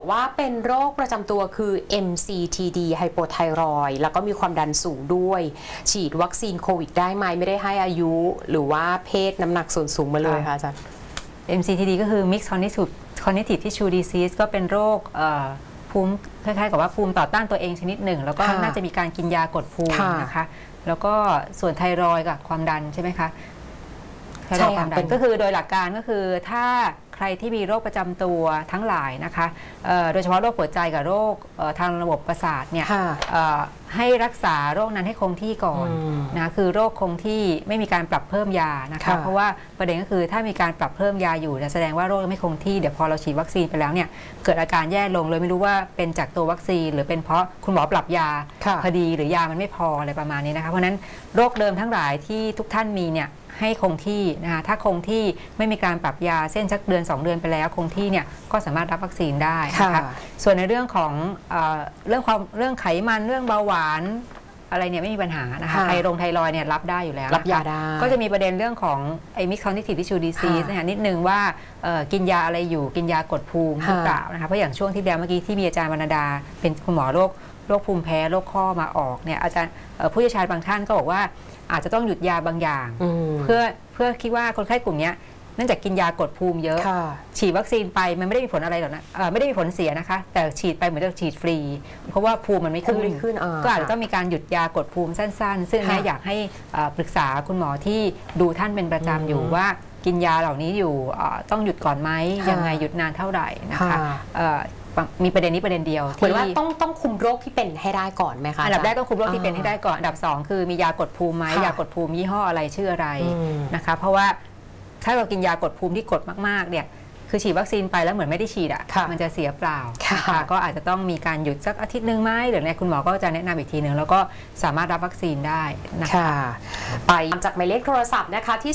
ว่าเป็นโรคประจำตัวคือ MCTD ไฮโปไทรอยด์แล้วก็มีความดันสูงด้วยฉีดวัคซีนโควิดได้ไหมไม่ได้ให้อายุหรือว่าเพศน้ำหนักส่วนสูงมาเลยค่ะอาจารย์ MCTD ก็คือ Mixed Cognitive Tissue Disease ก็เป็นโรคภูมิคล้ายๆกับว่าภูมิต่อต้านตัวเองชนิดหนึ่งแล้วก็น่าจะมีการกินยากดภูมินะคะแล้วก็ส่วนไทรอยด์กับความดันใช่ไหมคะไทรอยด์ความดันก็คือโดยหลักการก็คือถ้าใครที่มีโรคประจำตัวทั้งหลายนะคะโดยเฉพาะโรคหัวใจกับโรคทางระบบประสาทเนี่ยให้รักษาโรคนั้นให้คงที่ก่อนนะคือโรคคงที่ไม่มีการปรับเพิ่มยานะคะเพราะว่าประเด็นก็คือถ้ามีการปรับเพิ่มยาอยู่แสดงว่าโรคไม่คงที่เดี๋ยวพอเราฉีดวัคซีนไปแล้วเนี่ยเกิดอาการแย่ลงเลยไม่รู้ว่าเป็นจากตัววัคซีนหรือเป็นเพราะคุณหมอปรับยาพอดีหรือยามันไม่พออะไรประมาณนี้นะคะเพราะนั้นโรคเดิมทั้งหลายที่ทุกท่านมีเนี่ยให้คงที่นะคะถ้าคงที่ไม่มีการปรับยาเส้นชักเดือน2 เดือนไปแล้วคงที่เนี่ยก็สามารถรับวัคซีนได้นะคะส่วนในเรื่องของเรื่องไขมันเรื่องเบาหวานอะไรเนี่ยไม่มีปัญหานะคะไทรอยด์เนี่ยรับได้อยู่แล้วรับยาได้ก็จะมีประเด็นเรื่องของไอ้ Mixed Cognitive Tissue Disease นะคะนิดนึงว่ากินยาอะไรอยู่กินยากดภูมิหรือเปล่านะคะเพราะอย่างช่วงที่แล้วเมื่อกี้ที่มีอาจารย์วรรณดาเป็นคุณหมอโรคภูมิแพ้โรคข้อมาออกเนี่ยอาจารย์ผู้เชี่ยวชาญบางท่านก็บอกว่าอาจจะต้องหยุดยาบางอย่างเพื่อคิดว่าคนไข้กลุ่มนี้เนื่องจากกินยากดภูมิเยอะฉีดวัคซีนไปมันไม่ได้มีผลอะไรหรอกนะไม่ได้มีผลเสียนะคะแต่ฉีดไปเหมือนจะฉีดฟรีเพราะว่าภูมิมันไม่ขึ้นก็อาจจะต้องมีการหยุดยากดภูมิสั้นๆซึ่งอยากให้ปรึกษาคุณหมอที่ดูท่านเป็นประจำอยู่ว่ากินยาเหล่านี้อยู่ต้องหยุดก่อนไหมยังไงหยุดนานเท่าไหร่นะคะมีประเด็นนี้ประเด็นเดียวเหมือนว่าต้องคุมโรคที่เป็นให้ได้ก่อนไหมคะอันดับแรกต้องคุมโรคที่เป็นให้ได้ก่อนอันดับ2คือมียากดภูมิไหมยากดภูมิยี่ห้ออะไรชื่ออะไรนะคะเพราะว่าถ้าเรากินยากดภูมิที่กดมากๆเนี่ยคือฉีดวัคซีนไปแล้วเหมือนไม่ได้ฉีดอ่ะมันจะเสียเปล่าก็อาจจะต้องมีการหยุดสักอาทิตย์นึงไหมหรือในคุณหมอก็จะแนะนำอีกทีหนึ่งแล้วก็สามารถรับวัคซีนได้นะคะไปจากหมายเลขโทรศัพท์นะคะที่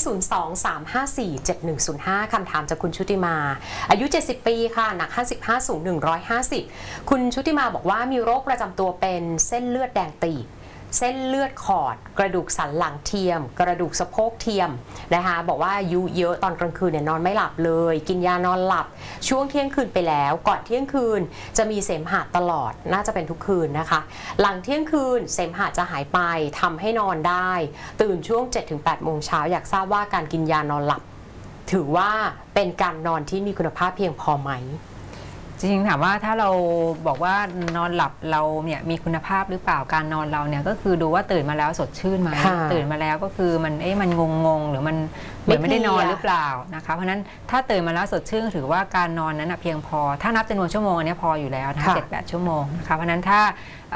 023547105คำถามจากคุณชุติมาอายุ70 ปีค่ะหนัก55สูง150คุณชุติมาบอกว่ามีโรคประจำตัวเป็นเส้นเลือดแดงตีบเส้นเลือดขอดกระดูกสันหลังเทียมกระดูกสะโพกเทียมนะคะบอกว่าอายุเยอะตอนกลางคืนเนี่ยนอนไม่หลับเลยกินยานอนหลับช่วงเที่ยงคืนไปแล้วก่อนเที่ยงคืนจะมีเสมหะตลอดน่าจะเป็นทุกคืนนะคะหลังเที่ยงคืนเสมหะจะหายไปทำให้นอนได้ตื่นช่วง 7-8 โมงเช้าอยากทราบว่าการกินยานอนหลับถือว่าเป็นการนอนที่มีคุณภาพเพียงพอไหมจริงๆถามว่าถ้าเราบอกว่านอนหลับเราเนี่ยมีคุณภาพหรือเปล่าการนอนเราเนี่ยก็คือดูว่าตื่นมาแล้วสดชื่นไหมตื่นมาแล้วก็คือมันงงหรือมันไม่ได้นอนหรือเปล่านะคะเพราะนั้นถ้าตื่นมาแล้วสดชื่นถือว่าการนอนนั้นเพียงพอถ้านับจำนวนชั่วโมงอันนี้พออยู่แล้วนะ7-8 ชั่วโมงนะคะเพราะนั้นถ้า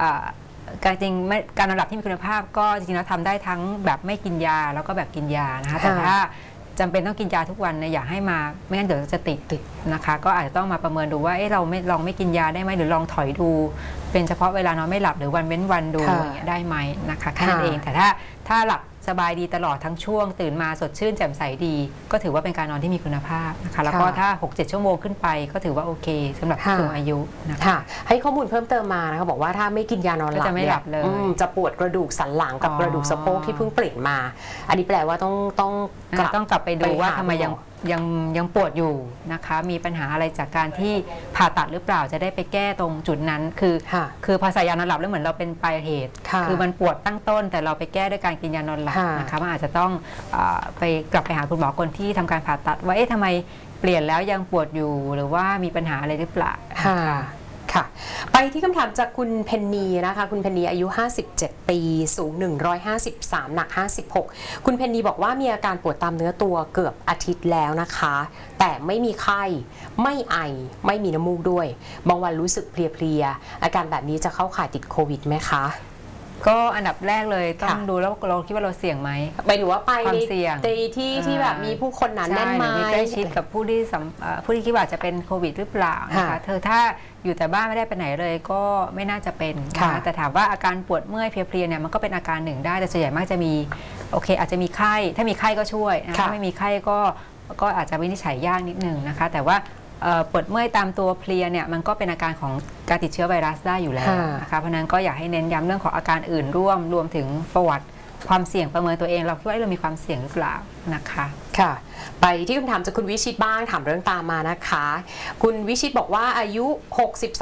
การนอนหลับที่มีคุณภาพก็จริงๆแล้วทำได้ทั้งแบบไม่กินยาแล้วก็แบบกินยานะคะแต่ถ้าจำเป็นต้องกินยาทุกวันเนี่ยอย่าให้มาไม่งั้นเดี๋ยวจะติดนะคะก็อาจจะต้องมาประเมินดูว่าเราไม่ลองไม่กินยาได้ไหมหรือลองถอยดูเป็นเฉพาะเวลานอนไม่หลับหรือวันเว้นวันดูอย่างเงี้ยได้ไหมนะคะแค่นั้นเองแต่ถ้าหลับสบายดีตลอดทั้งช่วงตื่นมาสดชื่นแจ่มใสดีก็ถือว่าเป็นการนอนที่มีคุณภาพนะคะแล้วก็ถ้า 6-7 ชั่วโมงขึ้นไปก็ถือว่าโอเคสำหรับผู้สูงอายุนะคะให้ข้อมูลเพิ่มเติมมานะคะบอกว่าถ้าไม่กินยานอนหลับจะไม่หลับเลยจะปวดกระดูกสันหลังกับกระดูกสะโพกที่เพิ่งเปลี่ยนมาอันนี้แปลว่าต้องกลับไปดูว่าทำไมยังปวดอยู่นะคะมีปัญหาอะไรจากการที่ผ่าตัดหรือเปล่าจะได้ไปแก้ตรงจุดนั้นคือพอใส่ยานอนหลับแล้วเหมือนเราเป็นปลายเหตุคือมันปวดตั้งต้นแต่เราไปแก้ด้วยการกินยานอนหลับนะคะมันอาจจะต้องกลับไปหาคุณหมอคนที่ทำการผ่าตัดว่าทำไมเปลี่ยนแล้วยังปวดอยู่หรือว่ามีปัญหาอะไรหรือเปล่าค่ะไปที่คำถามจากคุณเพนนีนะคะคุณเพนนีอายุ57 ปีสูง153หนัก56คุณเพนนีบอกว่ามีอาการปวดตามเนื้อตัวเกือบอาทิตย์แล้วนะคะแต่ไม่มีไข้ไม่ไอไม่มีน้ำมูกด้วยบางวันรู้สึกเพลียอาการแบบนี้จะเข้าข่ายติดโควิดไหมคะก็อันดับแรกเลยต้องดูแล้วเราคิดว่าเราเสี่ยงไหมไปดูว่าไปความเสี่ยงที่แบบมีผู้คนหนาแน่นไหมใกล้ชิดกับผู้ที่คิดว่าจะเป็นโควิดหรือเปล่านะคะถ้าอยู่แต่บ้านไม่ได้ไปไหนเลยก็ไม่น่าจะเป็นนะคะแต่ถามว่าอาการปวดเมื่อยเพลียเนี่ยมันก็เป็นอาการหนึ่งได้แต่ส่วนใหญ่มักจะมีโอเคอาจจะมีไข้ถ้ามีไข้ก็ช่วยถ้าไม่มีไข้ก็อาจจะวินิจฉัยยากนิดนึงนะคะแต่ว่าปวดเมื่อยตามตัวเพลียเนี่ยมันก็เป็นอาการของการติดเชื้อไวรัสได้อยู่แล้วนะคะเพราะนั้นก็อยากให้เน้นย้ำเรื่องของอาการอื่นรวมถึงประวัติความเสี่ยงประเมินตัวเองเราคิดว่าเรามีความเสี่ยงหรือเปล่านะคะค่ะ ไปที่คำถามจากคุณวิชิตบ้างถามเรื่องตามานะคะ คุณวิชิตบอกว่าอายุ